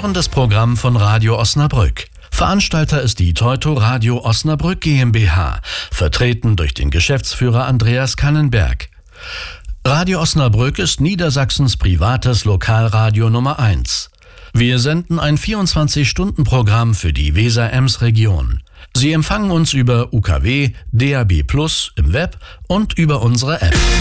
hören das Programm von Radio Osnabrück. Veranstalter ist die Teuto Radio Osnabrück GmbH, vertreten durch den Geschäftsführer Andreas Kannenberg. Radio Osnabrück ist Niedersachsens privates Lokalradio Nummer 1. Wir senden ein 24-Stunden-Programm für die Weser-Ems-Region. Sie empfangen uns über UKW, DAB+ im Web und über unsere App.